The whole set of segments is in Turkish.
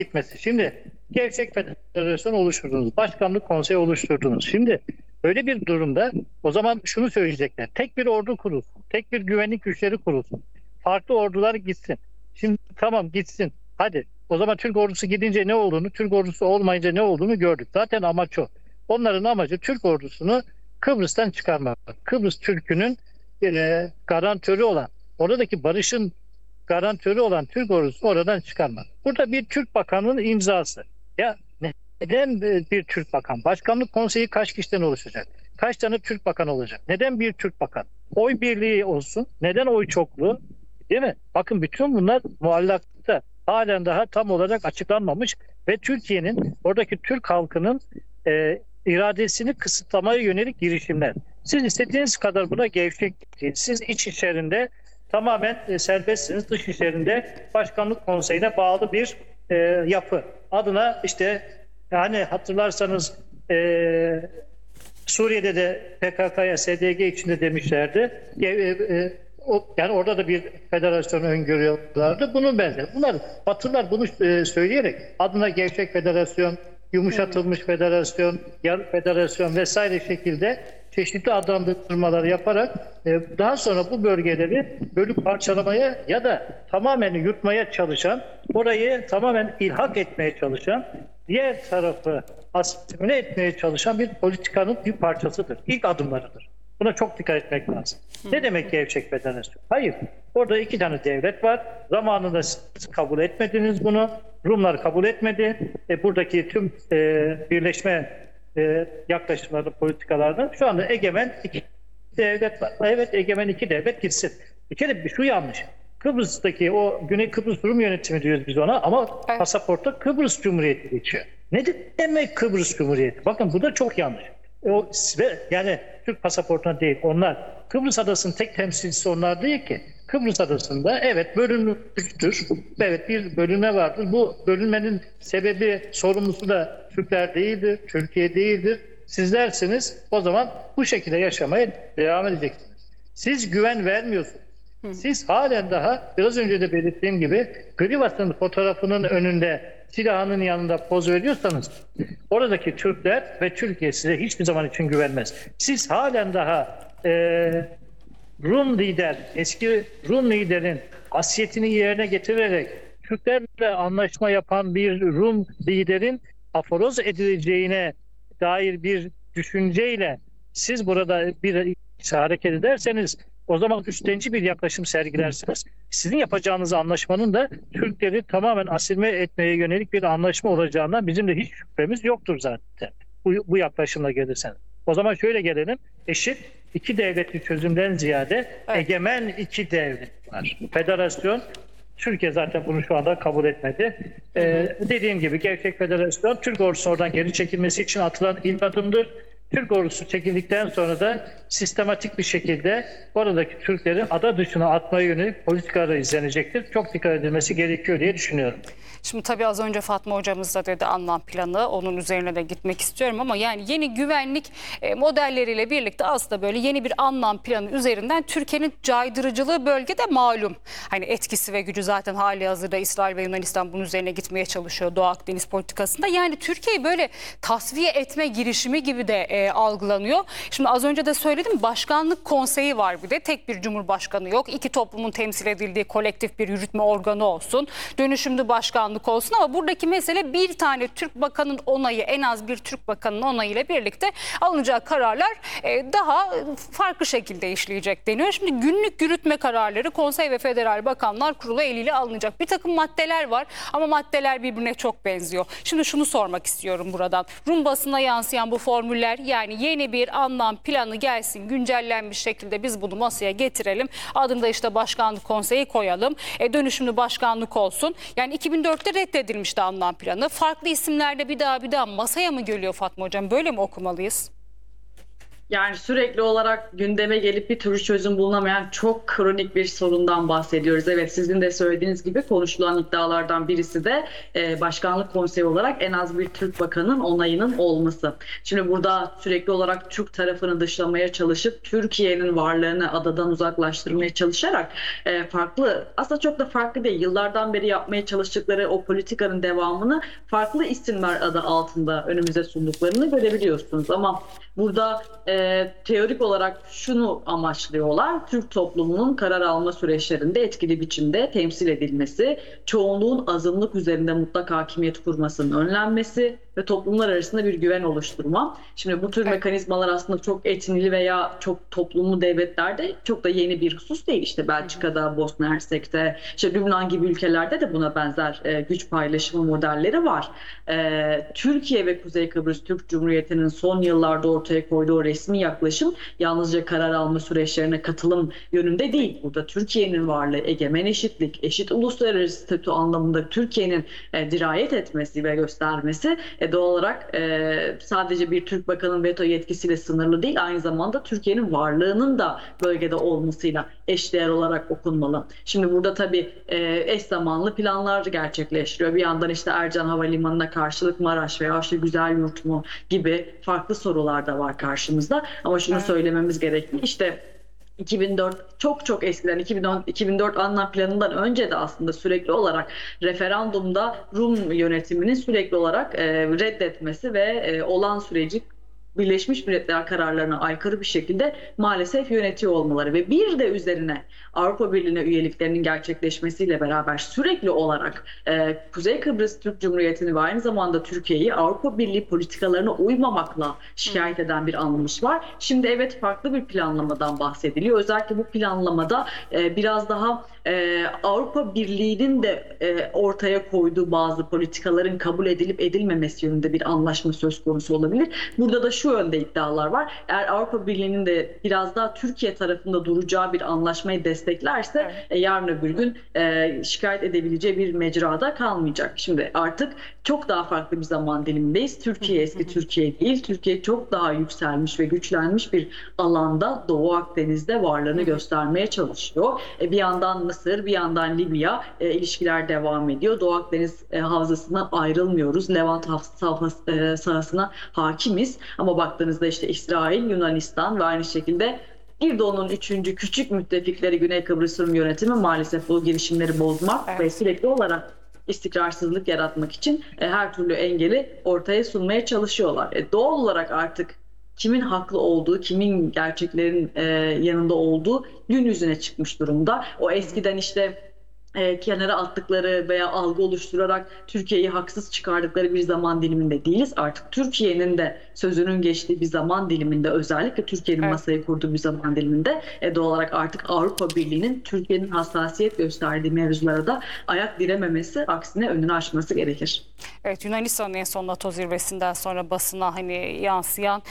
gitmesi. Şimdi Gevşek Federasyon oluşturdunuz. Başkanlık konseyi oluşturdunuz. Şimdi öyle bir durumda o zaman şunu söyleyecekler. Tek bir ordu kurulsun. Tek bir güvenlik güçleri kurulsun. Farklı ordular gitsin. Şimdi tamam gitsin. Hadi. O zaman Türk ordusu gidince ne olduğunu, Türk ordusu olmayınca ne olduğunu gördük. Zaten amaç o. Onların amacı Türk ordusunu Kıbrıs'tan çıkarmak. Kıbrıs Türk'ünün garantörü olan, oradaki barışın garantörü olan Türk ordusunu oradan çıkarmak. Burada bir Türk bakanının imzası. Ya neden bir Türk bakan? Başkanlık konseyi kaç kişiden oluşacak? Kaç tane Türk bakan olacak? Neden bir Türk bakan? Oy birliği olsun. Neden oy çokluğu? Değil mi? Bakın bütün bunlar muallakta. Halen daha tam olarak açıklanmamış ve Türkiye'nin, oradaki Türk halkının iradesini kısıtlamaya yönelik girişimler. Siz istediğiniz kadar buna gevşek değil. Siz iç işlerinde tamamen serbestsiniz. Dış işlerinde başkanlık konseyine bağlı bir yapı. Adına işte yani hatırlarsanız Suriye'de de PKK'ya, SDG içinde demişlerdi. Yani orada da bir federasyon öngörüyorlardı. Bunun benzeri. Batılılar bunu söyleyerek adına Gevşek Federasyon, yumuşatılmış federasyon, yarı federasyon vesaire şekilde çeşitli adlandırmalar yaparak daha sonra bu bölgeleri bölüp parçalamaya ya da tamamen yutmaya çalışan, orayı tamamen ilhak etmeye çalışan, diğer tarafı asimile etmeye çalışan bir politikanın bir parçasıdır. İlk adımlarıdır. Buna çok dikkat etmek lazım. Ne demek Gevşek Federasyon? Hayır. Orada iki tane devlet var. Zamanında siz kabul etmediniz bunu. Rumlar kabul etmedi. Buradaki tüm birleşme yaklaşımlarda, politikalarda şu anda egemen iki devlet var. Evet, egemen iki devlet gitsin. Bir kere şu yanlış. Kıbrıs'taki o Güney Kıbrıs Rum yönetimi diyoruz biz ona ama evet, pasaportta Kıbrıs Cumhuriyeti geçiyor. Ne demek Kıbrıs Cumhuriyeti? Bakın bu da çok yanlış. Yani Türk pasaportuna değil, onlar Kıbrıs Adası'nın tek temsilcisi onlar değil ki. Kıbrıs Adası'nda evet bölünmüştür. Evet bir bölünme vardır. Bu bölünmenin sebebi, sorumlusu da Türkler değildir, Türkiye değildir. Sizlersiniz. O zaman bu şekilde yaşamaya devam edeceksiniz. Siz güven vermiyorsunuz. Siz halen daha biraz önce de belirttiğim gibi Grivas'ın fotoğrafının önünde silahının yanında poz veriyorsanız oradaki Türkler ve Türkiye size hiçbir zaman için güvenmez. Siz halen daha Rum lider, eski Rum liderin hasiyetini yerine getirerek Türklerle anlaşma yapan bir Rum liderin aforoz edileceğine dair bir düşünceyle siz burada bir hareket ederseniz o zaman üstlenci bir yaklaşım sergilersiniz. Sizin yapacağınız anlaşmanın da Türkleri tamamen asimile etmeye yönelik bir anlaşma olacağından bizim de hiç şüphemiz yoktur zaten. Bu yaklaşımla gelirseniz. O zaman şöyle gelelim. Eşit iki devletli çözümden ziyade egemen iki devlet var. Federasyon, Türkiye zaten bunu şu anda kabul etmedi. Dediğim gibi Gevşek Federasyon, Türk ordusunun oradan geri çekilmesi için atılan ilk adımdır. Türk ordusu çekildikten sonra da sistematik bir şekilde oradaki Türkleri ada dışına atmaya yönelik politikalar izlenecektir. Çok dikkat edilmesi gerekiyor diye düşünüyorum. Şimdi tabii az önce Fatma hocamız da dedi anlam planı, onun üzerine de gitmek istiyorum ama yani yeni güvenlik modelleriyle birlikte aslında böyle yeni bir anlam planı üzerinden Türkiye'nin caydırıcılığı bölgede malum. Hani etkisi ve gücü zaten hali hazırda İsrail ve Yunanistan bunun üzerine gitmeye çalışıyor Doğu Akdeniz politikasında. Yani Türkiye'yi böyle tasfiye etme girişimi gibi de algılanıyor. Şimdi az önce de söyledim, başkanlık konseyi var bir de, tek bir cumhurbaşkanı yok. İki toplumun temsil edildiği kolektif bir yürütme organı olsun. Dönüşümlü başkanlık olsun ama buradaki mesele bir tane Türk bakanın onayı, en az bir Türk bakanın onayıyla birlikte alınacağı kararlar daha farklı şekilde işleyecek deniyor. Şimdi günlük yürütme kararları Konsey ve Federal Bakanlar Kurulu eliyle alınacak. Bir takım maddeler var ama maddeler birbirine çok benziyor. Şimdi şunu sormak istiyorum buradan. Rum basına yansıyan bu formüller, yani yeni bir anlam planı gelsin, güncellenmiş şekilde biz bunu masaya getirelim. Adını da işte başkanlık konseyi koyalım. Dönüşümlü başkanlık olsun. Yani 2004'te reddedilmişti anlam planı. Farklı isimlerle bir daha masaya mı geliyor Fatma Hocam? Böyle mi okumalıyız? Yani sürekli olarak gündeme gelip bir türlü çözüm bulunamayan çok kronik bir sorundan bahsediyoruz. Evet, sizin de söylediğiniz gibi konuşulan iddialardan birisi de başkanlık konseyi olarak en az bir Türk bakanın onayının olması. Şimdi burada sürekli olarak Türk tarafını dışlamaya çalışıp Türkiye'nin varlığını adadan uzaklaştırmaya çalışarak farklı, aslında çok da farklı değil, yıllardan beri yapmaya çalıştıkları o politikanın devamını farklı isimler adı altında önümüze sunduklarını görebiliyorsunuz. Ama burada teorik olarak şunu amaçlıyorlar: Türk toplumunun karar alma süreçlerinde etkili biçimde temsil edilmesi, çoğunluğun azınlık üzerinde mutlak hakimiyet kurmasının önlenmesi ve toplumlar arasında bir güven oluşturma. Şimdi bu tür mekanizmalar aslında çok etnili veya çok toplumlu devletlerde çok da yeni bir husus değil. İşte Belçika'da, Bosna Hersek'te, işte Lübnan gibi ülkelerde de buna benzer güç paylaşımı modelleri var. Türkiye ve Kuzey Kıbrıs Türk Cumhuriyeti'nin son yıllarda ortaya koyduğu resmi yaklaşım yalnızca karar alma süreçlerine katılım yönünde değil. Burada Türkiye'nin varlığı, egemen eşitlik, eşit uluslararası statü anlamında Türkiye'nin dirayet etmesi ve göstermesi doğal olarak sadece bir Türk bakanın veto yetkisiyle sınırlı değil, aynı zamanda Türkiye'nin varlığının da bölgede olmasıyla eşdeğer olarak okunmalı. Şimdi burada tabii eş zamanlı planlar gerçekleştiriyor. Bir yandan işte Ercan Havalimanı'na karşılık Maraş veya işte Güzelyurt mu gibi farklı sorular da var karşımızda. Ama şunu söylememiz gerekli. İşte 2004, çok eskiden 2004 Anlam Planı'ndan önce de aslında sürekli olarak referandumda Rum yönetiminin sürekli olarak reddetmesi ve olan süreci Birleşmiş Milletler kararlarına aykırı bir şekilde maalesef yönetiyor olmaları ve bir de üzerine Avrupa Birliği'ne üyeliklerinin gerçekleşmesiyle beraber sürekli olarak Kuzey Kıbrıs Türk Cumhuriyeti'ni ve aynı zamanda Türkiye'yi Avrupa Birliği politikalarına uymamakla şikayet eden bir anlayış var. Şimdi evet, farklı bir planlamadan bahsediliyor. Özellikle bu planlamada biraz daha Avrupa Birliği'nin de ortaya koyduğu bazı politikaların kabul edilip edilmemesi yönünde bir anlaşma söz konusu olabilir. Burada da şu yönde iddialar var: eğer Avrupa Birliği'nin de biraz daha Türkiye tarafında duracağı bir anlaşmayı desteklerse yarın öbür gün şikayet edebileceği bir mecrada kalmayacak. Şimdi artık çok daha farklı bir zaman dilimindeyiz. Türkiye eski Türkiye değil. Türkiye çok daha yükselmiş ve güçlenmiş bir alanda, Doğu Akdeniz'de varlığını göstermeye çalışıyor. Bir yandan Mısır, bir yandan Libya, ilişkiler devam ediyor. Doğu Akdeniz havzasından ayrılmıyoruz. Levant sahasına hakimiz. Ama baktığınızda işte İsrail, Yunanistan ve aynı şekilde bir de onun üçüncü küçük müttefikleri Güney Kıbrıs Rum yönetimi maalesef bu girişimleri bozmak ve sürekli olarak istikrarsızlık yaratmak için her türlü engeli ortaya sunmaya çalışıyorlar. Doğal olarak artık kimin haklı olduğu, kimin gerçeklerin yanında olduğu gün yüzüne çıkmış durumda. O eskiden işte kenara attıkları veya algı oluşturarak Türkiye'yi haksız çıkardıkları bir zaman diliminde değiliz. Artık Türkiye'nin de sözünün geçtiği bir zaman diliminde, özellikle Türkiye'nin masayı kurduğu bir zaman diliminde doğal olarak artık Avrupa Birliği'nin Türkiye'nin hassasiyet gösterdiği mevzulara da ayak dirememesi, aksine önünü açması gerekir. Evet, Yunanistan'ın en son NATO zirvesinden sonra basına yansıyan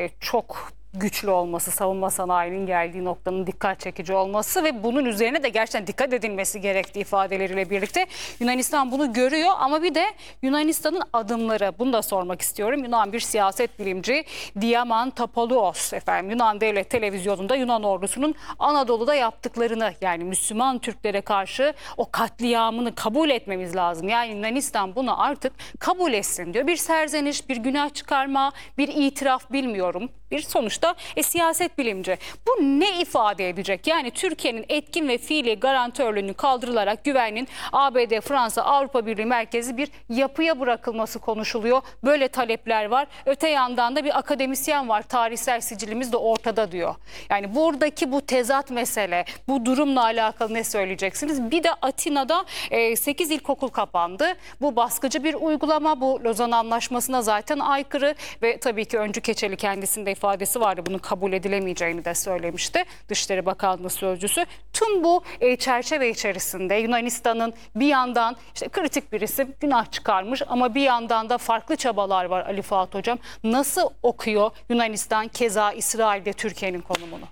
çok güçlü olması, savunma sanayinin geldiği noktanın dikkat çekici olması ve bunun üzerine de gerçekten dikkat edilmesi gerektiği ifadeleriyle birlikte Yunanistan bunu görüyor. Ama bir de Yunanistan'ın adımları, bunu da sormak istiyorum. Yunan bir siyaset bilimci Diamantopoulos Yunan Devlet Televizyonu'nda Yunan ordusunun Anadolu'da yaptıklarını, yani Müslüman Türklere karşı o katliamını kabul etmemiz lazım. Yani Yunanistan bunu artık kabul etsin diyor. Bir serzeniş, bir günah çıkarma, bir itiraf, bilmiyorum. Bir sonuçta siyaset bilimci. Bu ne ifade edecek? Yani Türkiye'nin etkin ve fiili garantörlüğünün kaldırılarak güvenliğin ABD, Fransa, Avrupa Birliği merkezi bir yapıya bırakılması konuşuluyor. Böyle talepler var. Öte yandan da bir akademisyen var. Tarihsel sicilimiz de ortada diyor. Yani buradaki bu tezat mesele, bu durumla alakalı ne söyleyeceksiniz? Bir de Atina'da 8 ilkokul kapandı. Bu baskıcı bir uygulama. Bu Lozan Anlaşması'na zaten aykırı ve tabii ki Öncü Keçeli kendisinde ifadesi vardı. Bunun kabul edilemeyeceğini de söylemişti Dışişleri Bakanlığı sözcüsü. Tüm bu çerçeve içerisinde Yunanistan'ın bir yandan işte kritik bir isim günah çıkarmış ama bir yandan da farklı çabalar var Ali Fuat Hocam. Nasıl okuyor Yunanistan, keza İsrail'de Türkiye'nin konumunu?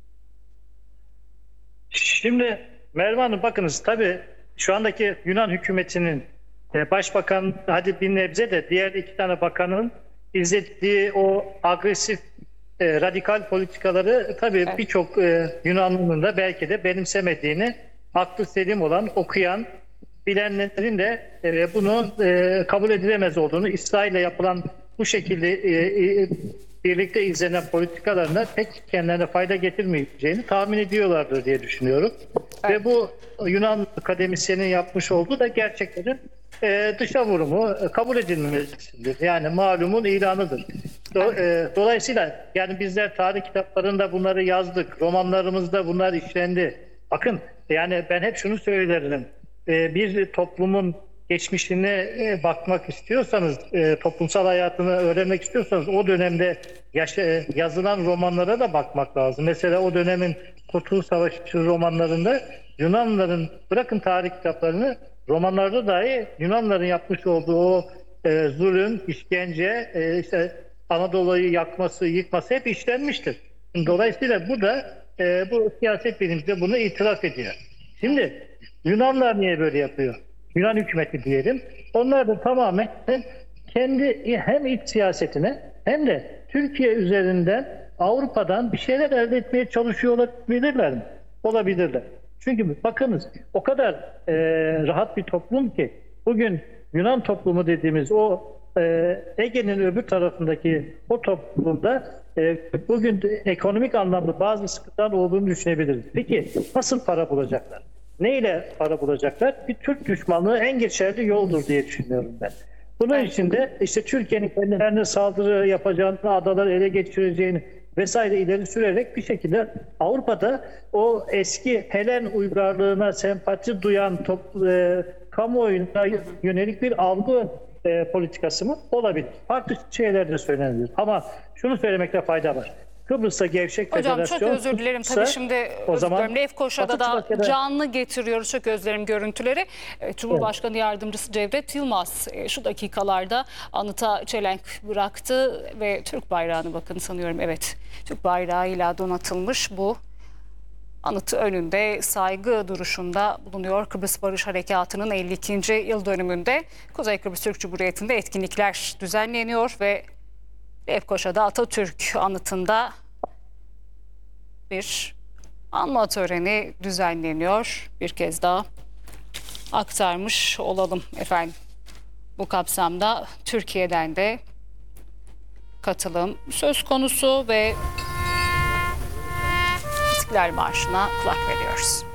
Şimdi Merve Hanım, bakınız tabii şu andaki Yunan hükümetinin başbakan, hadi bir nebze de diğer iki tane bakanın izlediği o agresif radikal politikaları tabii birçok Yunanlı'nın da belki de benimsemediğini, aklı selim olan, okuyan, bilenlerin de bunu kabul edilemez olduğunu, İsrail'le yapılan bu şekilde birlikte izlenen politikalarına pek kendilerine fayda getirmeyeceğini tahmin ediyorlardır diye düşünüyorum. Ve bu Yunan akademisyenin yapmış olduğu da gerçeklerin dışa vurumu, kabul edilmesidir. Yani malumun ilanıdır. Dolayısıyla yani bizler tarih kitaplarında bunları yazdık, romanlarımızda bunlar işlendi. Bakın yani ben hep şunu söylerim. Bir toplumun geçmişine bakmak istiyorsanız, toplumsal hayatını öğrenmek istiyorsanız o dönemde yazılan romanlara da bakmak lazım. Mesela o dönemin Kurtuluş Savaşı romanlarında Yunanlıların, bırakın tarih kitaplarını, romanlarda dahi Yunanlıların yapmış olduğu o zulüm, işkence, işte Anadolu'yu yakması, yıkması hep işlenmiştir. Dolayısıyla bu siyaset bilimci bunu itiraf ediyor. Şimdi Yunanlar niye böyle yapıyor? Yunan hükümeti diyelim. Onlar da tamamen kendi hem iç siyasetine hem de Türkiye üzerinden Avrupa'dan bir şeyler elde etmeye çalışıyor olabilirler mi? Olabilirler. Çünkü bakınız o kadar rahat bir toplum ki bugün Yunan toplumu dediğimiz o Ege'nin öbür tarafındaki o toplumda bugün ekonomik anlamda bazı sıkıntılar olduğunu düşünebiliriz. Peki nasıl para bulacaklar? Neyle para bulacaklar? Bir Türk düşmanlığı en geçerli yoldur diye düşünüyorum ben. Bunun için de işte Türkiye'nin kendilerine saldırı yapacağını, adaları ele geçireceğini vesaire ileri sürerek bir şekilde Avrupa'da o eski Helen uygarlığına sempati duyan kamuoyuna yönelik bir algı politikası mı? Olabilir. Farklı şeyler de söylenebilir. Ama şunu söylemekte fayda var. Kıbrıs'ta gevşek federasyon... Hocam çok özür dilerim. Tabii şimdi özür dilerim. Lefkoşa'da da canlı getiriyoruz. Çok özlerim görüntüleri. Cumhurbaşkanı Yardımcısı Cevdet Yılmaz şu dakikalarda anıta çelenk bıraktı ve Türk bayrağını bakın sanıyorum. Evet, Türk bayrağıyla donatılmış bu anıt önünde saygı duruşunda bulunuyor. Kıbrıs Barış Harekatı'nın 52. yıl dönümünde Kuzey Kıbrıs Türk Cumhuriyeti'nde etkinlikler düzenleniyor ve Lefkoşa'da Atatürk anıtında bir anma töreni düzenleniyor. Bir kez daha aktarmış olalım efendim. Bu kapsamda Türkiye'den de katılım söz konusu ve İstiklal Marşı'na kulak veriyoruz.